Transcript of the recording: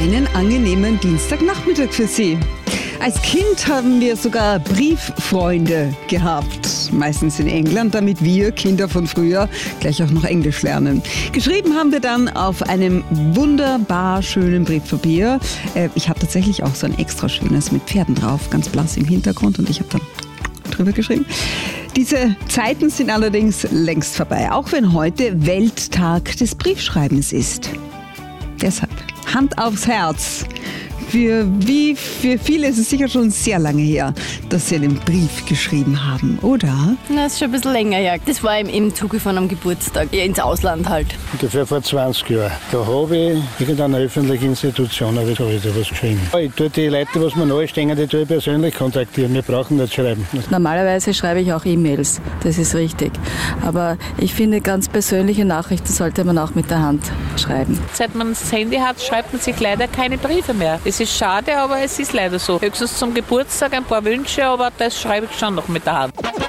einen angenehmen Dienstagnachmittag für Sie. Als Kind haben wir sogar Brieffreunde gehabt, meistens in England, damit wir Kinder von früher gleich auch noch Englisch lernen. Geschrieben haben wir dann auf einem wunderbar schönen Briefpapier. Ich habe tatsächlich auch so ein extra schönes mit Pferden drauf, ganz blass im Hintergrund, und ich habe dann drüber geschrieben. Diese Zeiten sind allerdings längst vorbei, auch wenn heute Welttag des Briefschreibens ist. Deshalb Hand aufs Herz. Für viele ist es sicher schon sehr lange her, dass Sie einen Brief geschrieben haben, oder? Das ist schon ein bisschen länger her. Das war im Zuge von einem Geburtstag, ins Ausland halt. Ungefähr vor 20 Jahren. Da habe ich irgendeine öffentliche Institution da was geschrieben. Ich tue die Leute, was mir nahestehen, die tue ich persönlich kontaktieren. Wir brauchen nicht schreiben. Normalerweise schreibe ich auch E-Mails, das ist richtig. Aber ich finde, ganz persönliche Nachrichten sollte man auch mit der Hand schreiben. Seit man das Handy hat, schreibt man sich leider keine Briefe mehr. Es ist schade, aber es ist leider so. Höchstens zum Geburtstag ein paar Wünsche, aber das schreibe ich schon noch mit der Hand.